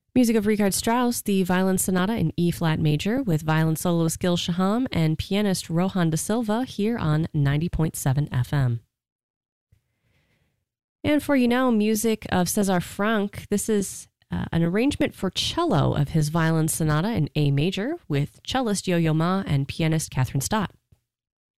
Music of Richard Strauss, the Violin Sonata in E-flat major with violin soloist Gil Shaham and pianist Rohan da Silva here on 90.7 FM. And for music of César Franck, this is an arrangement for cello of his Violin Sonata in A major with cellist Yo-Yo Ma and pianist Catherine Stott.